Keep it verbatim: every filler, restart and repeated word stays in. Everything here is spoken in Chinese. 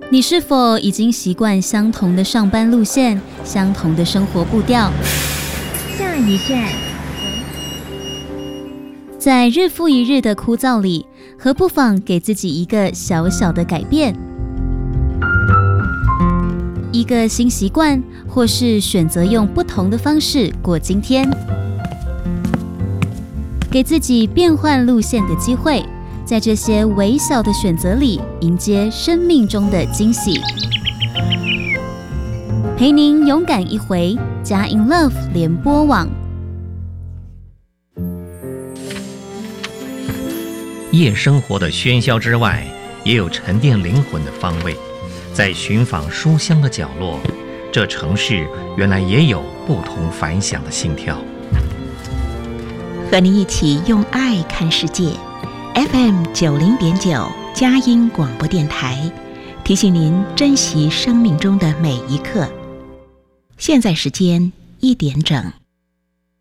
你是否已经习惯相同的上班路线，相同的生活步调？ 下一站， 在日复一日的枯燥里，何不妨给自己一个小小的改变？一个新习惯，或是选择用不同的方式过今天，给自己变换路线的机会，在这些微小的选择里，迎接生命中的惊喜。陪您勇敢一回，佳音 Love 联播网。 夜生活的喧嚣之外，也有沉淀灵魂的方位。在寻访书香的角落，这城市原来也有不同凡响的心跳。 和您一起用爱看世界。F M 九零点九佳音广播电台，提醒您珍惜生命中的每一刻。现在时间一点整。